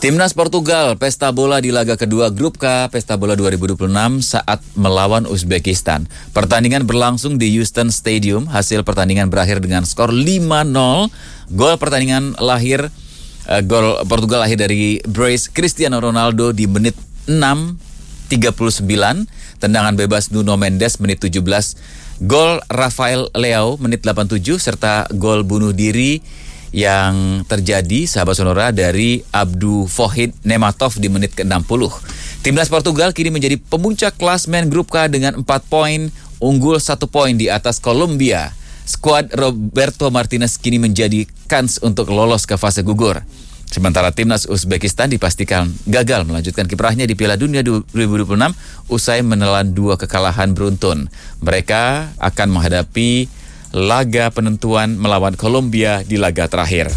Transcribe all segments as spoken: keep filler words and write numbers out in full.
Timnas Portugal pesta bola di laga kedua Grup K Pesta Bola dua ribu dua puluh enam saat melawan Uzbekistan. Pertandingan berlangsung di Houston Stadium. Hasil pertandingan berakhir dengan skor lima nol. Gol pertandingan lahir uh, gol Portugal lahir dari brace Cristiano Ronaldo di menit enam tiga puluh sembilan. Tendangan bebas Nuno Mendes menit tujuh belas. Gol Rafael Leao menit delapan puluh tujuh serta gol bunuh diri yang terjadi, sahabat Sonora, dari Abdu Fohid Nematov di menit ke enam puluh. Timnas Portugal kini menjadi pemuncak klasmen Grup K dengan empat poin, unggul satu poin di atas Kolombia. Skuad Roberto Martinez kini menjadi kans untuk lolos ke fase gugur. Sementara timnas Uzbekistan dipastikan gagal melanjutkan kiprahnya di Piala Dunia dua ribu dua puluh enam usai menelan dua kekalahan beruntun. Mereka akan menghadapi laga penentuan melawan Kolombia di laga terakhir.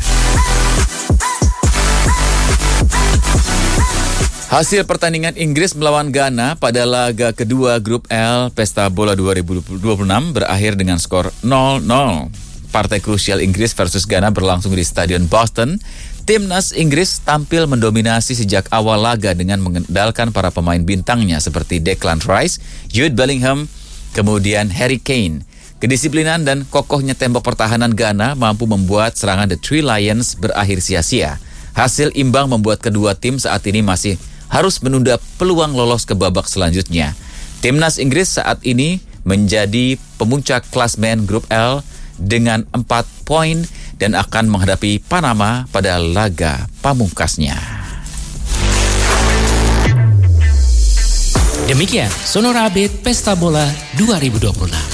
Hasil pertandingan Inggris melawan Ghana pada laga kedua Grup L Pesta Bola dua ribu dua puluh enam berakhir dengan skor nol nol. Partai krusial Inggris versus Ghana berlangsung di Stadion Boston. Timnas Inggris tampil mendominasi sejak awal laga dengan mengandalkan para pemain bintangnya seperti Declan Rice, Jude Bellingham, kemudian Harry Kane. Kedisiplinan dan kokohnya tembok pertahanan Ghana mampu membuat serangan The Three Lions berakhir sia-sia. Hasil imbang membuat kedua tim saat ini masih harus menunda peluang lolos ke babak selanjutnya. Timnas Inggris saat ini menjadi pemuncak klasmen Grup L dengan empat poin dan akan menghadapi Panama pada laga pamungkasnya. Demikian Sonora Update Pesta Bola dua ribu dua puluh enam.